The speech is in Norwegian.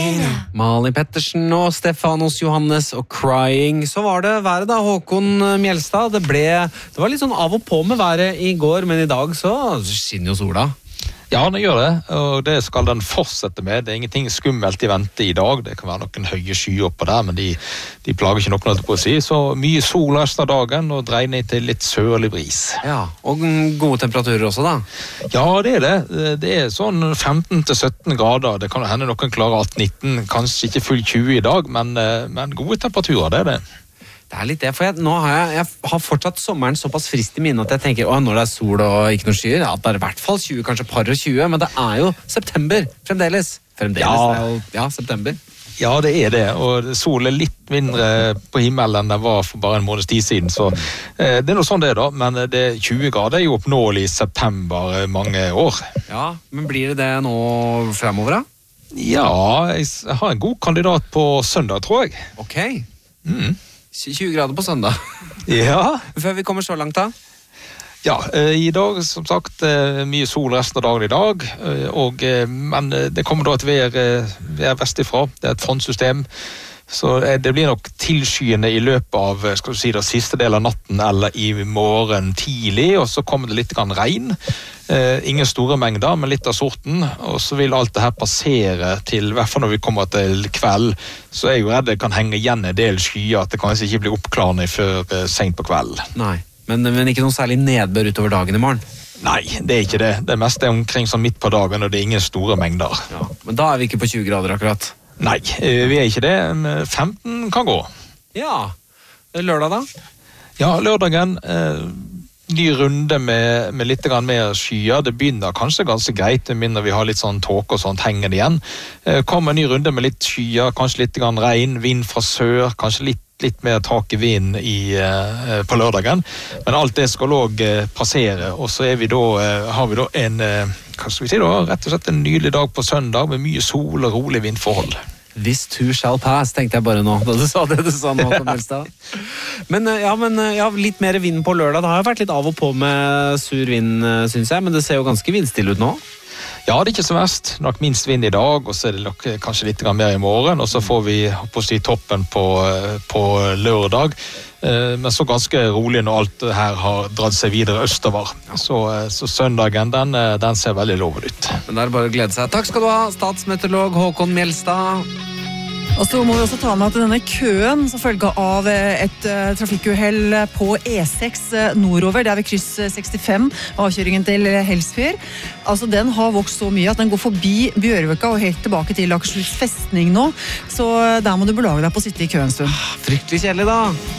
Malin Pettersen og Stefanos Johannes og Crying. Så var det været da, Håkon Mjelstad. Det var litt sånn av og på med været i går, men i dag så skinner jo sola. Ja, den gjør det, og det skal den fortsette med. Det er ingenting skummelt i vente i dag. Det kan være noen høye skyer oppå der, men de plager ikke noe på å si. Så mye sol resten av dagen, og dreining til litt sørlig bris. Ja, og gode temperaturer også da? Ja, det er det. Det er sånn 15-17 grader. Det kan hende noen klarer 18-19, kanskje ikke full 20 i dag, men gode temperaturer, det er det. Det er litt det, for nå jeg har fortsatt sommeren såpass frist i minne at jeg tenker, når det er sol og ikke noe skyer, at det er i hvert fall 20, kanskje par og 20, men det er jo september fremdeles. Ja, september. Ja, det er det, og solen er litt mindre på himmelen enn det var for bare en måneds tid siden, så det er noe sånn det da, men det 20 grader er jo oppnåelig i september mange år. Ja, men blir det nå fremover da? Ja, jeg har en god kandidat på søndag, tror jeg. Ok. 20 grader på søndag. Ja. Før vi kommer så langt da? Ja, i dag, som sagt, mye sol resten av dagen i dag, men det kommer da et vær vestifra. Det er et frontsystem, så det blir nok tilskyende i løpet av, skal du si, den siste del av natten eller i morgen tidlig, og så kommer det litt regn. Ingen store mengder, men litt av sorten, og så vil alt det her passere til, i hvert fall når vi kommer til kveld, så er jeg jo redd det kan henge igjen en del skyer, at det kanskje ikke blir oppklarende før sent på kvelden. Nei, men ikke noe særlig nedbør utover dagen i morgen? Nei, det er ikke det. Det meste er omkring sånn midt på dagen, og det er ingen store mengder. Ja, men da er vi ikke på 20 grader akkurat? Nei, vi er ikke det. 15 kan gå. Ja, lørdag da? Ja, lørdagen, ny runde med litt mer skyer. Det begynner kanskje ganske greit, mindre vi har litt sånn tåke og sånt hengende igjen. Kommer en ny runde med litt skyer, kanskje litt regn, vind fra sør, kanskje litt mer tak i vind på lørdagen. Men alt det skal også passere, og så har vi da en, hva skal vi si da, rett og slett en nydelig dag på søndag med mye sol og rolig vindforhold. This too shall pass, tenkte jeg bare nå, da du sa det du sa nå, Mjelstad. Men litt mer vind på lørdag. Det har jo vært litt av og på med sur vind, synes jeg, men det ser jo ganske vindstille ut nå. Ja, det er ikke så verst. Nok minst vind i dag, og så er det nok kanskje litt mer i morgen, og så får vi toppen på lørdag. Men så ganske rolig når alt det her har dratt seg videre østover. Så søndagen, den ser veldig lovende ut. Men det er bare å glede seg. Takk skal du ha, statsmeteorolog Håkon Mjelstad. Og så må vi også ta med at denne køen som følge av et trafikkuhell på E6 nordover, det er ved kryss 65, avkjøringen til Helsfyr. Altså den har vokst så mye at den går forbi Bjørvika og helt tilbake til Akershus festning nå. Så der må du belage deg på å sitte i køen en stund. Fryktelig kjedelig da.